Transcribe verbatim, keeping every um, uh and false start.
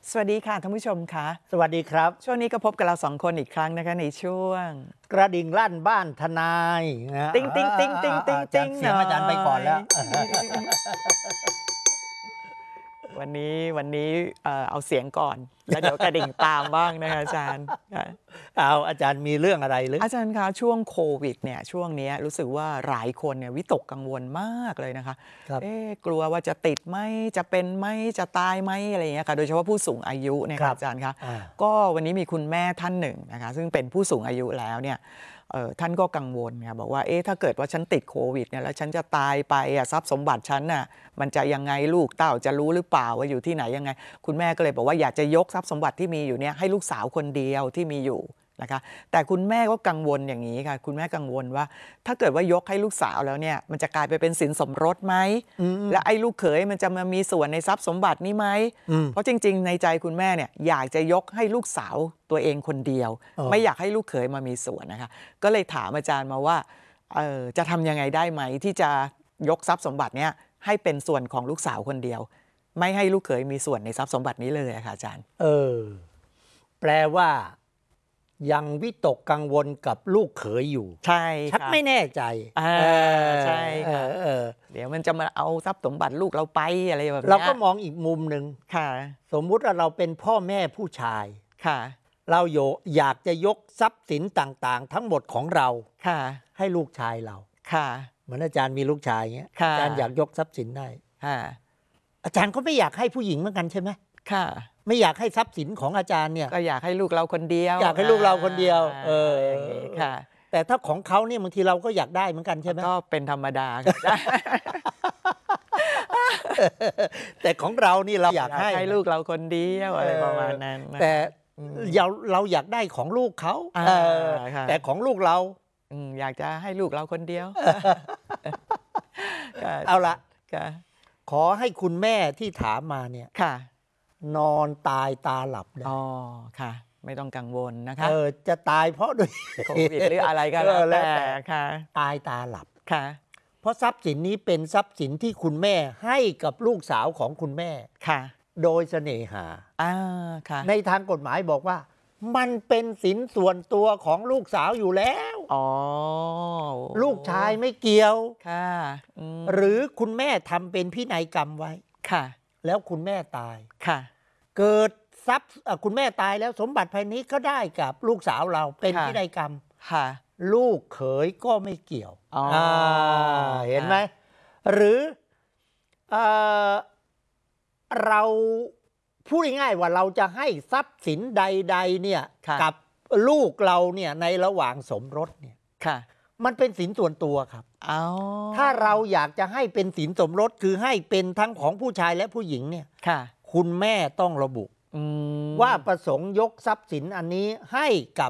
สวัสดีค่ะท่านผู้ชมคะสวัสดีครับช่วงนี้ก็พบกับเราสองคนอีกครั้งนะคะในช่วงกระดิ่งลั่นบ้านทนายนะติ้งติ้งติ้งติ้งติ้งติ้งเสียงอาจารย์ไปก่อนแล้ววันนี้วันนี้เอ่อเอาเสียงก่อนแล้วเดี๋ยวกระดิ่งตามบ้างนะคะอาจารย์ค่ะเอาอาจารย์มีเรื่องอะไรหรืออาจารย์คะช่วงโควิดเนี่ยช่วงนี้รู้สึกว่าหลายคนเนี่ยวิตกกังวลมากเลยนะคะครับเอ๊ะกลัวว่าจะติดไหมจะเป็นไหมจะตายไหมอะไรอย่างเงี้ยค่ะโดยเฉพาะผู้สูงอายุเนี่ยครัค่ะบอาจารย์คะอ่าก็วันนี้มีคุณแม่ท่านหนึ่งนะคะซึ่งเป็นผู้สูงอายุแล้วเนี่ยเอ่อท่านก็กังวลค่ะบอกว่าเอ๊ะถ้าเกิดว่าฉันติดโควิดเนี่ยแล้วฉันจะตายไปอ่ะทรัพย์สมบัติฉันน่ะมันจะยังไงลูกเต้าจะรู้หรือเปล่าว่าอยู่ที่ไหนยังไงคุณแม่ก็เลยบอกว่าอยากจะยกทรัพย์สมบัติที่มีอยู่เนี่ยให้ลูกสาวคนเดียวที่มีอยู่นะคะแต่คุณแม่ก็กังวลอย่างนี้ค่ะคุณแม่กังวลว่าถ้าเกิดว่ายกให้ลูกสาวแล้วเนี่ยมันจะกลายไปเป็นสินสมรสไหมอืมและไอ้ลูกเขยมันจะมามีส่วนในทรัพย์สมบัตินี้ไหมอืมเพราะจริงๆในใจคุณแม่เนี่ยอยากจะยกให้ลูกสาวตัวเองคนเดียวอ๋อไม่อยากให้ลูกเขยมามีส่วนนะคะก็เลยถามอาจารย์มาว่าเอ่อจะทำยังไงได้ไหมที่จะยกทรัพย์สมบัติเนี่ยให้เป็นส่วนของลูกสาวคนเดียว ไม่ให้ลูกเขยมีส่วนในทรัพย์สมบัตินี้เลยอะค่ะอาจารย์เออ แปลว่า ยังวิตกกังวลกับลูกเขยอยู่ใช่ชักค่ะไม่แน่ใจอ่าเออใช่ค่ะเออเออเดี๋ยวมันจะมาเอาทรัพย์สมบัติลูกเราไปอะไรแบบนี้ยเราก็มองอีกมุมหนึ่งค่ะสมมุติว่าเราเป็นพ่อแม่ผู้ชายค่ะเราโยอยากจะยกทรัพย์สินต่างๆ ทั้งหมดของเราค่ะให้ลูกชายเราค่ะเหมือนอาจารย์มีลูกชายเงี้ยค่ะอาจารย์อยากยกทรัพย์สินได้ค่ะอาจารย์ก็ไม่อยากให้ผู้หญิงเหมือนกันใช่ไหมค่ะไม่อยากให้ทรัพย์สินของอาจารย์เนี่ยก็อยากให้ลูกเราคนเดียวอยากให้ลูกเราคนเดียว เอออย่างนี้ค่ะแต่ถ้าของเขาเนี่ยบางทีเราก็อยากได้เหมือนกันใช่ไหมก็เป็นธรรมดาค่ะแต่ของเรานี่เราอยากให้ให้ลูกเราคนเดียวอะไรประมาณนั้นนะแต่เราเราอยากได้ของลูกเขาอ่าเออค่ะแต่ของลูกเราอืมอยากจะให้ลูกเราคนเดียวค่ะเอาละค่ะขอให้คุณแม่ที่ถามมาเนี่ยค่ะนอนตายตาหลับได้อ๋อค่ะ ไม่ต้องกังวลนะคะเออจะตายเพราะด้วยโควิดหรืออะไรก็แล้วเออแล้วแต่แต่ค่ะตายตาหลับค่ะเพราะทรัพย์สินนี้เป็นทรัพย์สินที่คุณแม่ให้กับลูกสาวของคุณแม่ค่ะโดยเสน่หาอ่าค่ะในทางกฎหมายบอกว่า มันเป็นสินส่วนตัวของลูกสาวอยู่แล้วอ๋อลูกชายไม่เกี่ยวค่ะอืมหรือคุณแม่ทำเป็นพินัยกรรมไว้ค่ะแล้วคุณแม่ตายค่ะเกิดทรัพย์เอ่อคุณแม่ตายแล้วสมบัติภายนี้ก็ได้กับลูกสาวเราเป็นค่ะพินัยกรรมค่ะลูกเขยก็ไม่เกี่ยวอ๋ออ่าเห็นไหม หรือเออเราพูดง่ายๆว่าเราจะให้ทรัพย์สินใดๆเนี่ยค่ะกับลูกเราเนี่ยในระหว่างสมรสเนี่ยค่ะมันเป็นสินส่วนตัวครับเอาถ้าเราอยากจะให้เป็นสินสมรสคือให้เป็นทั้งของผู้ชายและผู้หญิงเนี่ยค่ะคุณแม่ต้องระบุอืมว่าประสงค์ยกทรัพย์สินอันนี้ให้กับ